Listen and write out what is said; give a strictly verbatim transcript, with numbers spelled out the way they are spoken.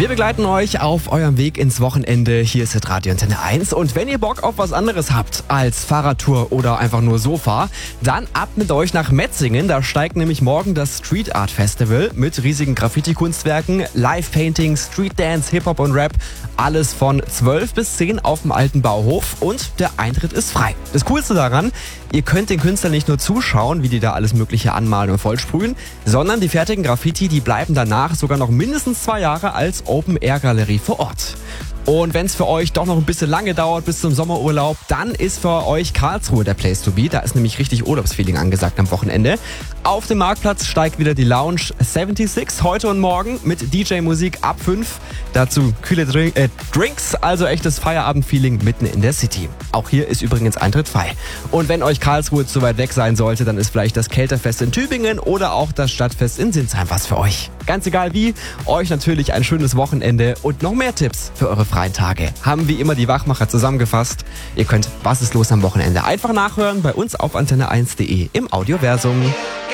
Wir begleiten euch auf eurem Weg ins Wochenende. Hier ist Radio Antenne eins. Und wenn ihr Bock auf was anderes habt als Fahrradtour oder einfach nur Sofa, dann ab mit euch nach Metzingen. Da steigt nämlich morgen das Street Art Festival mit riesigen Graffiti-Kunstwerken, Live-Painting, Street Dance, Hip-Hop und Rap. Alles von zwölf bis zehn auf dem alten Bauhof und der Eintritt ist frei. Das Coolste daran, ihr könnt den Künstlern nicht nur zuschauen, wie die da alles Mögliche anmalen und vollsprühen, sondern die fertigen Graffiti, die bleiben danach sogar noch mindestens zwei Jahre als Open-Air-Galerie vor Ort. Und wenn es für euch doch noch ein bisschen lange dauert bis zum Sommerurlaub, dann ist für euch Karlsruhe der Place to be. Da ist nämlich richtig Urlaubsfeeling angesagt am Wochenende. Auf dem Marktplatz steigt wieder die Lounge sechsundsiebzig heute und morgen mit D J-Musik ab fünf. Dazu kühle Drink, äh, Drinks, also echtes Feierabendfeeling mitten in der City. Auch hier ist übrigens Eintritt frei. Und wenn euch Karlsruhe zu weit weg sein sollte, dann ist vielleicht das Kälterfest in Tübingen oder auch das Stadtfest in Sinsheim was für euch. Ganz egal wie, euch natürlich ein schönes Wochenende und noch mehr Tipps für eure freien Tage haben wie immer die Wachmacher zusammengefasst. Ihr könnt Was ist los am Wochenende einfach nachhören bei uns auf antenne eins punkt de im Audioversum.